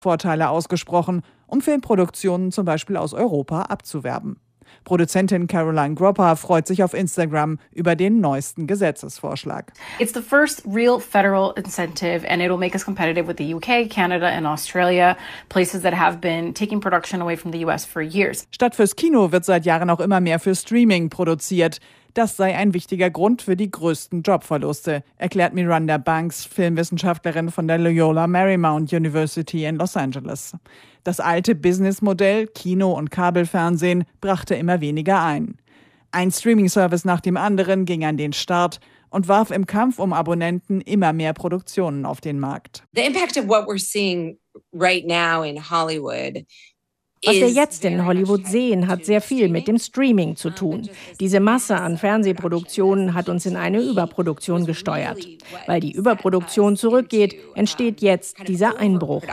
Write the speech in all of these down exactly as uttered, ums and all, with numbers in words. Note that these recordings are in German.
Vorteile ausgesprochen, um Filmproduktionen zum Beispiel aus Europa abzuwerben. Produzentin Caroline Gropper freut sich auf Instagram über den neuesten Gesetzesvorschlag. It's the first real federal incentive and it'll make us competitive with the U K, Canada and Australia, places that have been taking production away from the U S for years. Statt fürs Kino wird seit Jahren auch immer mehr für Streaming produziert. Das sei ein wichtiger Grund für die größten Jobverluste, erklärt Miranda Banks, Filmwissenschaftlerin von der Loyola Marymount University in Los Angeles. Das alte Businessmodell Kino und Kabelfernsehen brachte immer weniger ein. Ein Streaming-Service nach dem anderen ging an den Start und warf im Kampf um Abonnenten immer mehr Produktionen auf den Markt. The impact of what we're seeing right now in Hollywood. Was wir jetzt in Hollywood sehen, hat sehr viel mit dem Streaming zu tun. Diese Masse an Fernsehproduktionen hat uns in eine Überproduktion gesteuert. Weil die Überproduktion zurückgeht, entsteht jetzt dieser Einbruch.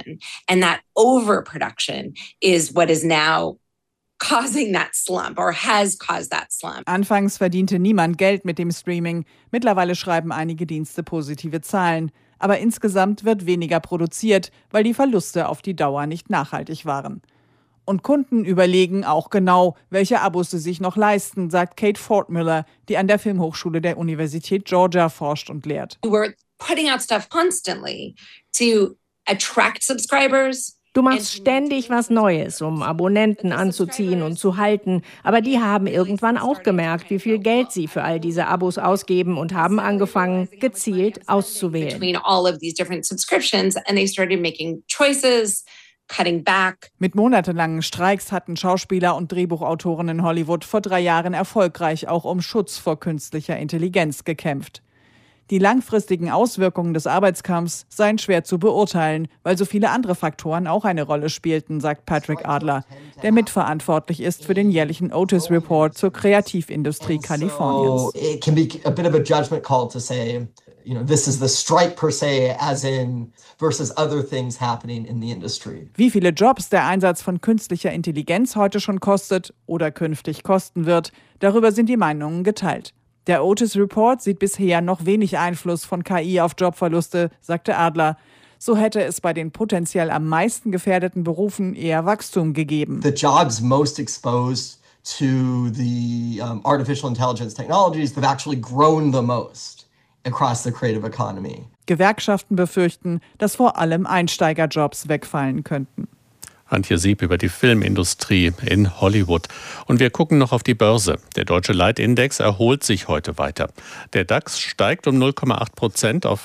And that overproduction is what is now causing that slump or has caused that slump. Anfangs verdiente niemand Geld mit dem Streaming. Mittlerweile schreiben einige Dienste positive Zahlen. Aber insgesamt wird weniger produziert, weil die Verluste auf die Dauer nicht nachhaltig waren. Und Kunden überlegen auch genau, welche Abos sie sich noch leisten, sagt Kate Fortmüller, die an der Filmhochschule der Universität Georgia forscht und lehrt. We're putting out stuff constantly to attract subscribers. Du machst ständig was Neues, um Abonnenten anzuziehen und zu halten. Aber die haben irgendwann auch gemerkt, wie viel Geld sie für all diese Abos ausgeben und haben angefangen, gezielt auszuwählen. Between all of these different subscriptions and they started making choices. Cutting back. Mit monatelangen Streiks hatten Schauspieler und Drehbuchautoren in Hollywood vor drei Jahren erfolgreich auch um Schutz vor künstlicher Intelligenz gekämpft. Die langfristigen Auswirkungen des Arbeitskampfs seien schwer zu beurteilen, weil so viele andere Faktoren auch eine Rolle spielten, sagt Patrick Adler, der mitverantwortlich ist für den jährlichen Otis Report zur Kreativindustrie Kaliforniens. It can be a bit of a judgment call to say, you know, this is the strike per se, as in versus other things happening in the industry. Wie viele Jobs der Einsatz von künstlicher Intelligenz heute schon kostet oder künftig kosten wird, darüber sind die Meinungen geteilt. Der Otis Report sieht bisher noch wenig Einfluss von K I auf Jobverluste, sagte Adler. So hätte es bei den potenziell am meisten gefährdeten Berufen eher Wachstum gegeben. The jobs most exposed to the um, artificial intelligence technologies that have actually grown the most across the creative economy. Gewerkschaften befürchten, dass vor allem Einsteigerjobs wegfallen könnten. Antje Sieb über die Filmindustrie in Hollywood. Und wir gucken noch auf die Börse. Der deutsche Leitindex erholt sich heute weiter. Der DAX steigt um null Komma acht Prozent auf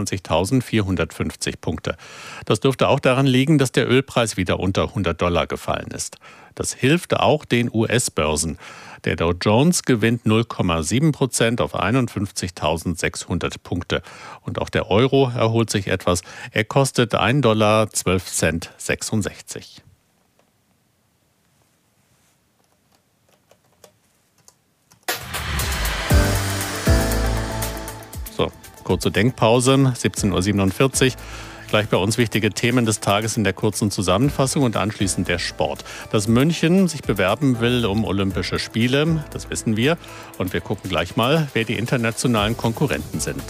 fünfundzwanzigtausendvierhundertfünfzig Punkte. Das dürfte auch daran liegen, dass der Ölpreis wieder unter hundert Dollar gefallen ist. Das hilft auch den U S-Börsen. Der Dow Jones gewinnt null Komma sieben Prozent auf einundfünfzigtausendsechshundert Punkte. Und auch der Euro erholt sich etwas. Er kostet ein Dollar zwölf Cent sechsundsechzig. So, kurze Denkpause, siebzehn Uhr siebenundvierzig. Gleich bei uns wichtige Themen des Tages in der kurzen Zusammenfassung und anschließend der Sport. Dass München sich bewerben will um Olympische Spiele, das wissen wir. Und wir gucken gleich mal, wer die internationalen Konkurrenten sind.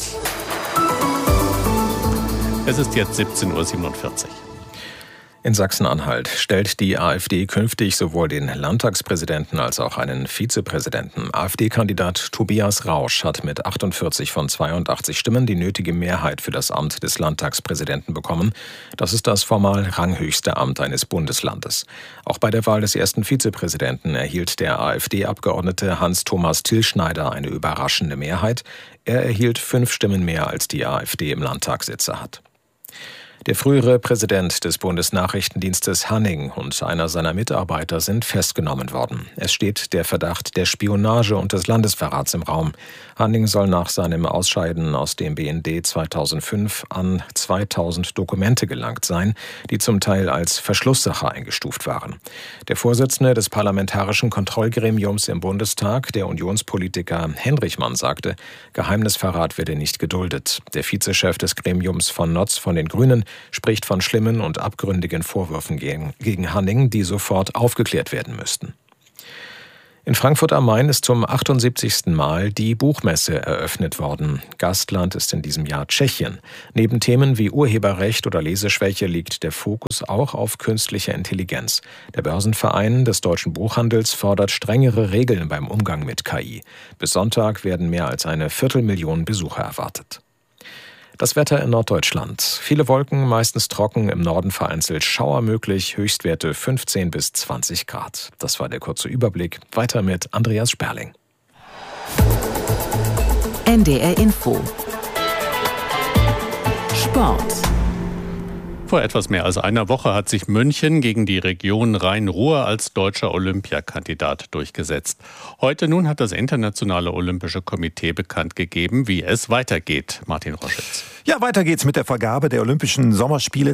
Es ist jetzt siebzehn Uhr siebenundvierzig. In Sachsen-Anhalt stellt die AfD künftig sowohl den Landtagspräsidenten als auch einen Vizepräsidenten. AfD-Kandidat Tobias Rausch hat mit achtundvierzig von zweiundachtzig Stimmen die nötige Mehrheit für das Amt des Landtagspräsidenten bekommen. Das ist das formal ranghöchste Amt eines Bundeslandes. Auch bei der Wahl des ersten Vizepräsidenten erhielt der AfD-Abgeordnete Hans-Thomas Tillschneider eine überraschende Mehrheit. Er erhielt fünf Stimmen mehr, als die AfD im Landtag Sitze hat. Der frühere Präsident des Bundesnachrichtendienstes Hanning und einer seiner Mitarbeiter sind festgenommen worden. Es steht der Verdacht der Spionage und des Landesverrats im Raum. Hanning soll nach seinem Ausscheiden aus dem B N D zweitausendfünf an zweitausend Dokumente gelangt sein, die zum Teil als Verschlusssache eingestuft waren. Der Vorsitzende des Parlamentarischen Kontrollgremiums im Bundestag, der Unionspolitiker Henrichmann, sagte, Geheimnisverrat werde nicht geduldet. Der Vizechef des Gremiums von Notz von den Grünen spricht von schlimmen und abgründigen Vorwürfen gegen, gegen Hanning, die sofort aufgeklärt werden müssten. In Frankfurt am Main ist zum achtundsiebzigsten Mal die Buchmesse eröffnet worden. Gastland ist in diesem Jahr Tschechien. Neben Themen wie Urheberrecht oder Leseschwäche liegt der Fokus auch auf künstliche Intelligenz. Der Börsenverein des deutschen Buchhandels fordert strengere Regeln beim Umgang mit K I. Bis Sonntag werden mehr als eine Viertelmillion Besucher erwartet. Das Wetter in Norddeutschland. Viele Wolken, meistens trocken, im Norden vereinzelt Schauer möglich, Höchstwerte fünfzehn bis zwanzig Grad. Das war der kurze Überblick. Weiter mit Andreas Sperling. N D R Info. Sport. Vor etwas mehr als einer Woche hat sich München gegen die Region Rhein-Ruhr als deutscher Olympiakandidat durchgesetzt. Heute nun hat das Internationale Olympische Komitee bekannt gegeben, wie es weitergeht. Martin Roschitz. Ja, weiter geht's mit der Vergabe der Olympischen Sommerspiele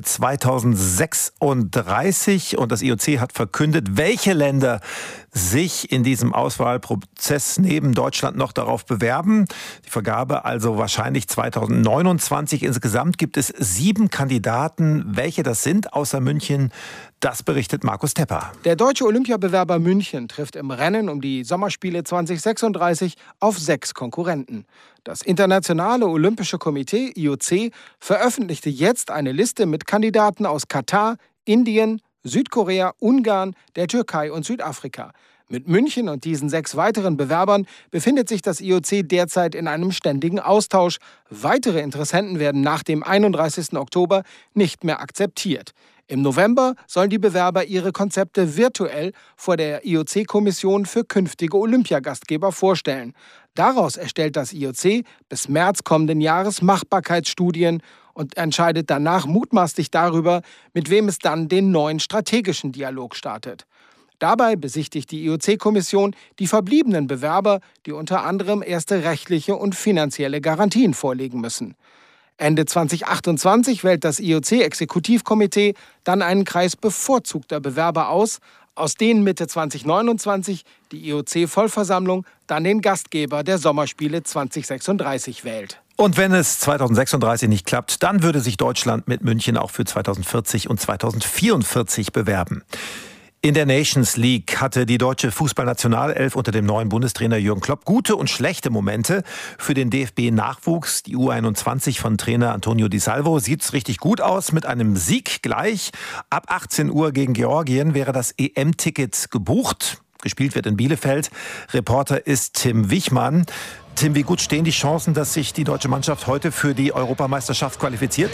zweitausendsechsunddreißig. Und das I O C hat verkündet, welche Länder sich in diesem Auswahlprozess neben Deutschland noch darauf bewerben. Die Vergabe also wahrscheinlich zweitausendneunundzwanzig. Insgesamt gibt es sieben Kandidaten. Welche das sind, außer München, das berichtet Markus Tepper. Der deutsche Olympiabewerber München trifft im Rennen um die Sommerspiele zweitausendsechsunddreißig auf sechs Konkurrenten. Das Internationale Olympische Komitee, I O C, veröffentlichte jetzt eine Liste mit Kandidaten aus Katar, Indien, Südkorea, Ungarn, der Türkei und Südafrika. Mit München und diesen sechs weiteren Bewerbern befindet sich das I O C derzeit in einem ständigen Austausch. Weitere Interessenten werden nach dem einunddreißigsten Oktober nicht mehr akzeptiert. Im November sollen die Bewerber ihre Konzepte virtuell vor der I O C-Kommission für künftige Olympiagastgeber vorstellen. Daraus erstellt das I O C bis März kommenden Jahres Machbarkeitsstudien und entscheidet danach mutmaßlich darüber, mit wem es dann den neuen strategischen Dialog startet. Dabei besichtigt die I O C-Kommission die verbliebenen Bewerber, die unter anderem erste rechtliche und finanzielle Garantien vorlegen müssen. Ende zweitausendachtundzwanzig wählt das I O C-Exekutivkomitee dann einen Kreis bevorzugter Bewerber aus, aus denen Mitte zweitausendneunundzwanzig die I O C-Vollversammlung dann den Gastgeber der Sommerspiele zweitausendsechsunddreißig wählt. Und wenn es zweitausendsechsunddreißig nicht klappt, dann würde sich Deutschland mit München auch für zweitausendvierzig und zweitausendvierundvierzig bewerben. In der Nations League hatte die deutsche Fußballnationalelf unter dem neuen Bundestrainer Jürgen Klopp gute und schlechte Momente. Für den D F B-Nachwuchs, die U einundzwanzig von Trainer Antonio Di Salvo, sieht's richtig gut aus. Mit einem Sieg gleich. Ab achtzehn Uhr gegen Georgien wäre das E M-Ticket gebucht. Gespielt wird in Bielefeld. Reporter ist Tim Wichmann. Tim, wie gut stehen die Chancen, dass sich die deutsche Mannschaft heute für die Europameisterschaft qualifiziert?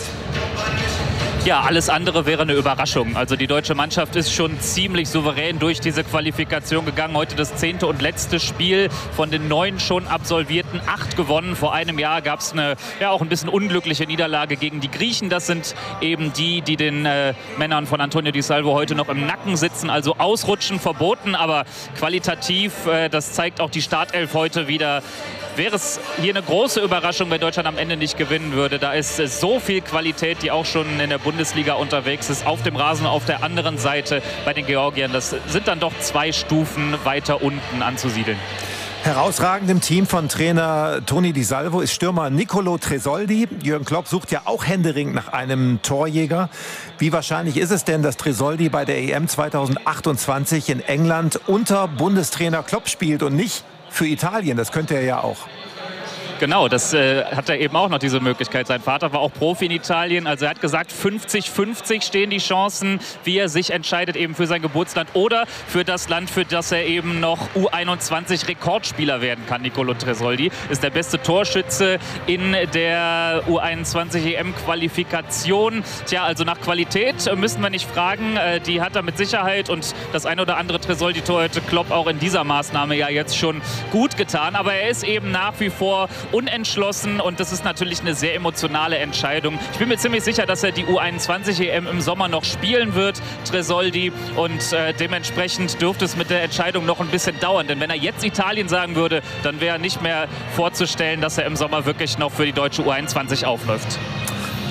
Ja, alles andere wäre eine Überraschung. Also die deutsche Mannschaft ist schon ziemlich souverän durch diese Qualifikation gegangen. Heute das zehnte und letzte Spiel von den neun schon absolvierten. Acht gewonnen. Vor einem Jahr gab es eine ja auch ein bisschen unglückliche Niederlage gegen die Griechen. Das sind eben die, die den äh, Männern von Antonio Di Salvo heute noch im Nacken sitzen. Also ausrutschen verboten, aber qualitativ, äh, das zeigt auch die Startelf heute wieder. Wäre es hier eine große Überraschung, wenn Deutschland am Ende nicht gewinnen würde. Da ist so viel Qualität, die auch schon in der Bundesliga unterwegs ist. Auf dem Rasen, auf der anderen Seite bei den Georgiern. Das sind dann doch zwei Stufen weiter unten anzusiedeln. Herausragend im Team von Trainer Toni Di Salvo ist Stürmer Nicolo Tresoldi. Jürgen Klopp sucht ja auch händeringend nach einem Torjäger. Wie wahrscheinlich ist es denn, dass Tresoldi bei der E M zweitausendachtundzwanzig in England unter Bundestrainer Klopp spielt und nicht für Italien? Das könnte er ja auch. Genau, das äh, hat er eben auch noch, diese Möglichkeit. Sein Vater war auch Profi in Italien. Also er hat gesagt, fünfzig fünfzig stehen die Chancen, wie er sich entscheidet eben für sein Geburtsland oder für das Land, für das er eben noch U einundzwanzig Rekordspieler werden kann. Nicolo Tresoldi ist der beste Torschütze in der U einundzwanzig E M-Qualifikation. Tja, also nach Qualität müssen wir nicht fragen. Äh, die hat er mit Sicherheit und das ein oder andere Tresoldi-Tor hätte Klopp auch in dieser Maßnahme ja jetzt schon gut getan. Aber er ist eben nach wie vor unentschlossen und das ist natürlich eine sehr emotionale Entscheidung. Ich bin mir ziemlich sicher, dass er die U einundzwanzig E M im Sommer noch spielen wird, Tresoldi, und äh, dementsprechend dürfte es mit der Entscheidung noch ein bisschen dauern, denn wenn er jetzt Italien sagen würde, dann wäre nicht mehr vorzustellen, dass er im Sommer wirklich noch für die deutsche U einundzwanzig aufläuft.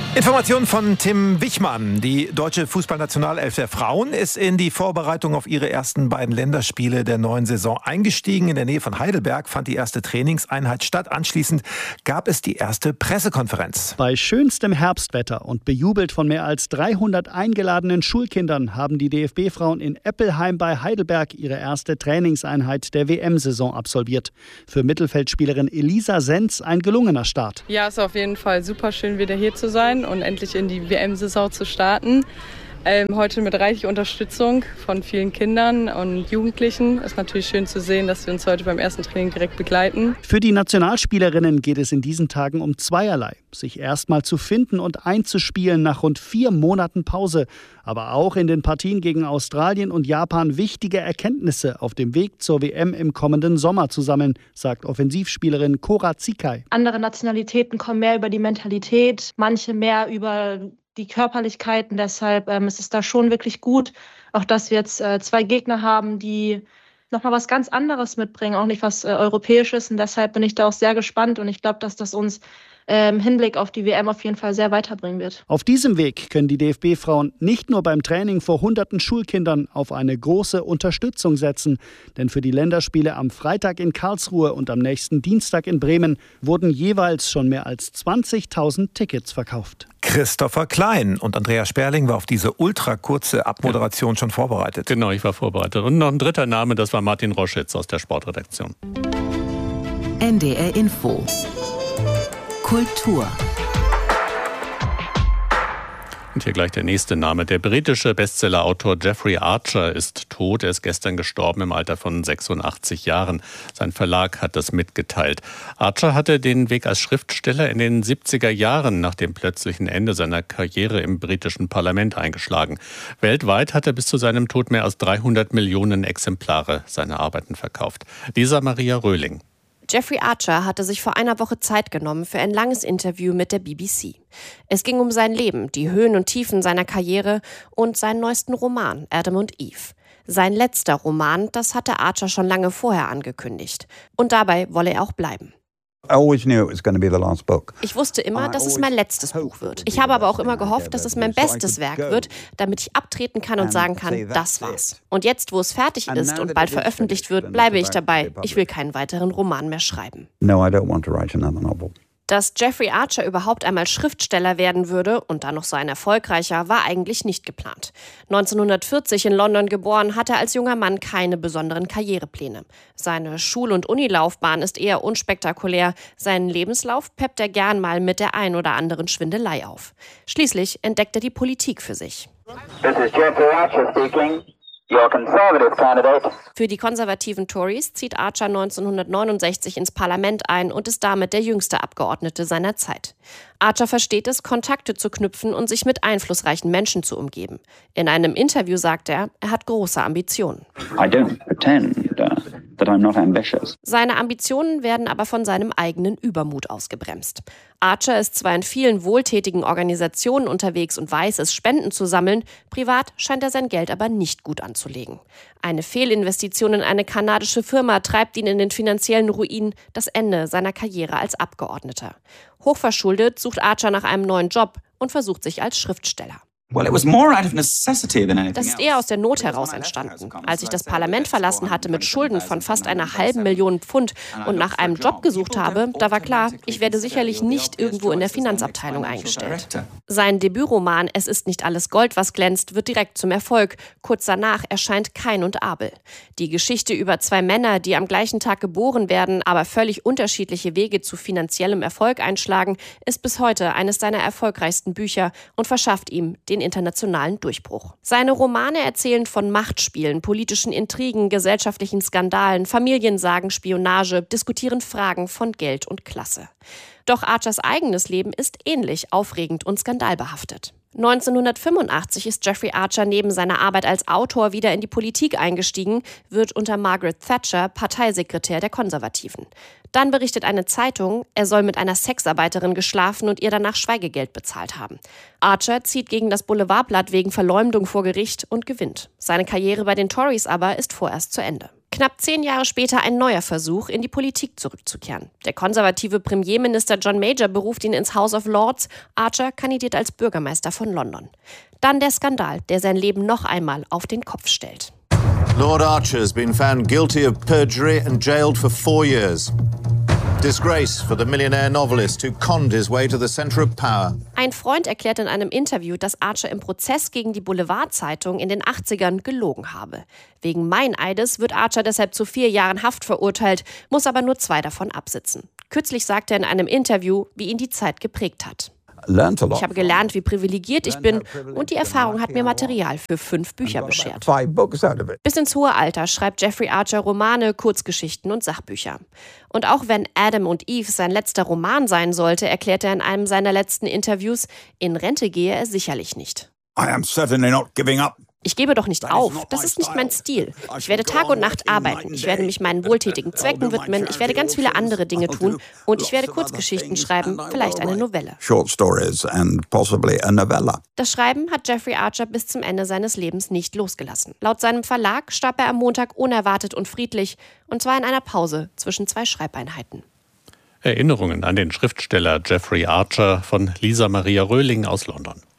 Informationen von Tim Wichmann. Die deutsche Fußballnationalelf der Frauen ist in die Vorbereitung auf ihre ersten beiden Länderspiele der neuen Saison eingestiegen. In der Nähe von Heidelberg fand die erste Trainingseinheit statt. Anschließend gab es die erste Pressekonferenz. Bei schönstem Herbstwetter und bejubelt von mehr als dreihundert eingeladenen Schulkindern haben die D F B-Frauen in Eppelheim bei Heidelberg ihre erste Trainingseinheit der W M-Saison absolviert. Für Mittelfeldspielerin Elisa Senz ein gelungener Start. Ja, es ist auf jeden Fall super schön, wieder hier zu sein und endlich in die W M-Saison zu starten. Ähm, heute mit reichlich Unterstützung von vielen Kindern und Jugendlichen. Ist natürlich schön zu sehen, dass sie uns heute beim ersten Training direkt begleiten. Für die Nationalspielerinnen geht es in diesen Tagen um zweierlei. Sich erstmal zu finden und einzuspielen nach rund vier Monaten Pause. Aber auch in den Partien gegen Australien und Japan wichtige Erkenntnisse auf dem Weg zur W M im kommenden Sommer zu sammeln, sagt Offensivspielerin Cora Zikai. Andere Nationalitäten kommen mehr über die Mentalität, manche mehr über die Körperlichkeiten. Deshalb ähm, ist es da schon wirklich gut, auch dass wir jetzt äh, zwei Gegner haben, die nochmal was ganz anderes mitbringen, auch nicht was äh, Europäisches. Und deshalb bin ich da auch sehr gespannt und ich glaube, dass das uns im Hinblick auf die W M auf jeden Fall sehr weiterbringen wird. Auf diesem Weg können die D F B-Frauen nicht nur beim Training vor hunderten Schulkindern auf eine große Unterstützung setzen. Denn für die Länderspiele am Freitag in Karlsruhe und am nächsten Dienstag in Bremen wurden jeweils schon mehr als zwanzigtausend Tickets verkauft. Christopher Klein und Andrea Sperling war auf diese ultrakurze Abmoderation schon vorbereitet. Genau, ich war vorbereitet. Und noch ein dritter Name, das war Martin Roschitz aus der Sportredaktion. N D R Info Kultur. Und hier gleich der nächste Name. Der britische Bestsellerautor Jeffrey Archer ist tot. Er ist gestern gestorben im Alter von sechsundachtzig Jahren. Sein Verlag hat das mitgeteilt. Archer hatte den Weg als Schriftsteller in den siebziger Jahren nach dem plötzlichen Ende seiner Karriere im britischen Parlament eingeschlagen. Weltweit hat er bis zu seinem Tod mehr als dreihundert Millionen Exemplare seiner Arbeiten verkauft. Lisa Maria Röhling. Jeffrey Archer hatte sich vor einer Woche Zeit genommen für ein langes Interview mit der B B C. Es ging um sein Leben, die Höhen und Tiefen seiner Karriere und seinen neuesten Roman, Adam und Eve. Sein letzter Roman, das hatte Archer schon lange vorher angekündigt. Und dabei wolle er auch bleiben. Ich wusste immer, dass es mein letztes Buch wird. Ich habe aber auch immer gehofft, dass es mein bestes Werk wird, damit ich abtreten kann und sagen kann, das war's. Und jetzt, wo es fertig ist und bald veröffentlicht wird, bleibe ich dabei. Ich will keinen weiteren Roman mehr schreiben. Dass Jeffrey Archer überhaupt einmal Schriftsteller werden würde und dann noch so ein erfolgreicher, war eigentlich nicht geplant. neunzehnhundertvierzig in London geboren, hat er als junger Mann keine besonderen Karrierepläne. Seine Schul- und Unilaufbahn ist eher unspektakulär. Seinen Lebenslauf peppt er gern mal mit der ein oder anderen Schwindelei auf. Schließlich entdeckt er die Politik für sich. This is Jeffrey Archer speaking. Your conservative candidate. Für die konservativen Tories zieht Archer neunzehnhundertneunundsechzig ins Parlament ein und ist damit der jüngste Abgeordnete seiner Zeit. Archer versteht es, Kontakte zu knüpfen und sich mit einflussreichen Menschen zu umgeben. In einem Interview sagt er, er hat große Ambitionen. I don't pretend uh, that I'm not ambitious. Seine Ambitionen werden aber von seinem eigenen Übermut ausgebremst. Archer ist zwar in vielen wohltätigen Organisationen unterwegs und weiß es, Spenden zu sammeln, privat scheint er sein Geld aber nicht gut anzulegen. Eine Fehlinvestition in eine kanadische Firma treibt ihn in den finanziellen Ruin, das Ende seiner Karriere als Abgeordneter. Hochverschuldet sucht Archer nach einem neuen Job und versucht sich als Schriftsteller. Das ist eher aus der Not heraus entstanden. Als ich das Parlament verlassen hatte mit Schulden von fast einer halben Million Pfund und nach einem Job gesucht habe, da war klar, ich werde sicherlich nicht irgendwo in der Finanzabteilung eingestellt. Sein Debütroman Es ist nicht alles Gold, was glänzt, wird direkt zum Erfolg. Kurz danach erscheint Kain und Abel. Die Geschichte über zwei Männer, die am gleichen Tag geboren werden, aber völlig unterschiedliche Wege zu finanziellem Erfolg einschlagen, ist bis heute eines seiner erfolgreichsten Bücher und verschafft ihm den internationalen Durchbruch. Seine Romane erzählen von Machtspielen, politischen Intrigen, gesellschaftlichen Skandalen, Familiensagen, Spionage, diskutieren Fragen von Geld und Klasse. Doch Archers eigenes Leben ist ähnlich aufregend und skandalbehaftet. neunzehnhundertfünfundachtzig ist Jeffrey Archer neben seiner Arbeit als Autor wieder in die Politik eingestiegen, wird unter Margaret Thatcher Parteisekretär der Konservativen. Dann berichtet eine Zeitung, er soll mit einer Sexarbeiterin geschlafen und ihr danach Schweigegeld bezahlt haben. Archer zieht gegen das Boulevardblatt wegen Verleumdung vor Gericht und gewinnt. Seine Karriere bei den Tories aber ist vorerst zu Ende. Knapp zehn Jahre später ein neuer Versuch, in die Politik zurückzukehren. Der konservative Premierminister John Major beruft ihn ins House of Lords. Archer kandidiert als Bürgermeister von London. Dann der Skandal, der sein Leben noch einmal auf den Kopf stellt. Lord Archer has been found guilty of perjury and jailed for four years. Disgrace for the millionaire novelist who conned his way to the center of power. Ein Freund erklärt in einem Interview, dass Archer im Prozess gegen die Boulevard-Zeitung in den achtzigern gelogen habe. Wegen Meineides wird Archer deshalb zu vier Jahren Haft verurteilt, muss aber nur zwei davon absitzen. Kürzlich sagte er in einem Interview, wie ihn die Zeit geprägt hat. Ich habe gelernt, wie privilegiert ich bin, und die Erfahrung hat mir Material für fünf Bücher beschert. Bis ins hohe Alter schreibt Jeffrey Archer Romane, Kurzgeschichten und Sachbücher. Und auch wenn Adam und Eve sein letzter Roman sein sollte, erklärt er in einem seiner letzten Interviews, in Rente gehe er sicherlich nicht. I am certainly not giving up. Ich gebe doch nicht auf, das ist nicht mein Stil. Ich werde Tag und Nacht arbeiten, ich werde mich meinen wohltätigen Zwecken widmen, ich werde ganz viele andere Dinge tun und ich werde Kurzgeschichten schreiben, vielleicht eine Novelle. Short stories and possibly a novella. Das Schreiben hat Jeffrey Archer bis zum Ende seines Lebens nicht losgelassen. Laut seinem Verlag starb er am Montag unerwartet und friedlich, und zwar in einer Pause zwischen zwei Schreibeinheiten. Erinnerungen an den Schriftsteller Jeffrey Archer von Lisa Maria Röhling aus London.